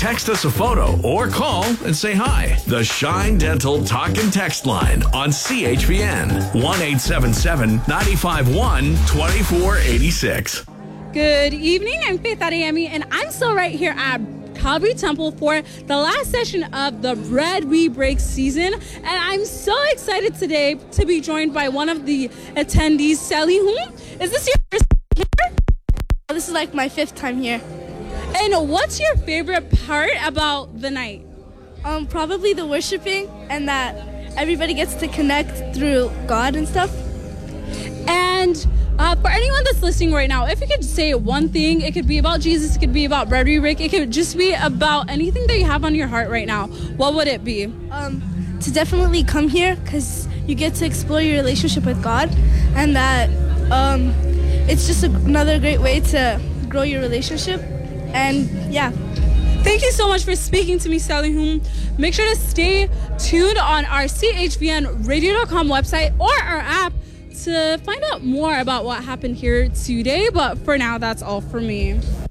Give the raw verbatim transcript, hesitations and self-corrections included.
text us a photo or call and say hi. The Shine Dental Talk and Text line on C H V N one eight seven seven, nine five one, two four eight six. Good evening, I'm Faith Adeyemi, and I'm still right here at Calvary Temple for the last session of the Bread We Break season, and I'm so excited today to be joined by one of the attendees, Sally Hoom. Is this your first time here? This is like my fifth time here. And what's your favorite part about the night? Um, probably the worshiping and that everybody gets to connect through God and stuff. And Uh, for anyone that's listening right now, if you could say one thing, it could be about Jesus, it could be about Bread We Break, it could just be about anything that you have on your heart right now, what would it be? Um, to definitely come here because you get to explore your relationship with God, and that um, it's just a, another great way to grow your relationship. And yeah. Thank you so much for speaking to me, Sally Hoom. Make sure to stay tuned on our C H V N radio dot com website or our app to find out more about what happened here today. But for now, that's all for me.